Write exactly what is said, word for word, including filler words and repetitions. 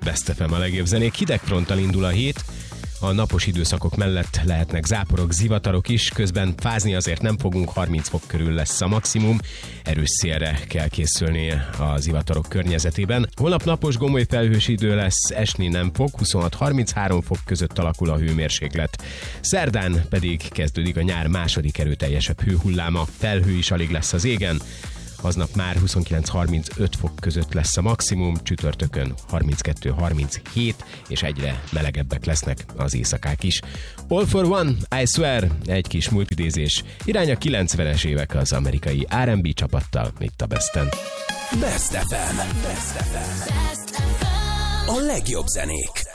Best ef em a legjobb zenék. Hidegfronttal indul a hét. A napos időszakok mellett lehetnek záporok, zivatarok is, közben fázni azért nem fogunk, harminc fok körül lesz a maximum, erős szélre kell készülni a zivatarok környezetében. Holnap napos, gomoly felhős idő lesz, esni nem fog, huszonhat-harminchárom fok között alakul a hőmérséklet. Szerdán pedig kezdődik a nyár második erőteljesebb hőhulláma, felhő is alig lesz az égen, aznap már huszonkilenc-harmincöt fok között lesz a maximum, csütörtökön harminckettő-harminchét, és egyre melegebbek lesznek az éjszakák is. All for one, I swear, egy kis múltidézés, irány a kilencvenes évek az amerikai er and bé csapattal, itt a Besten. Best ef em. Best ef em. A legjobb zenék.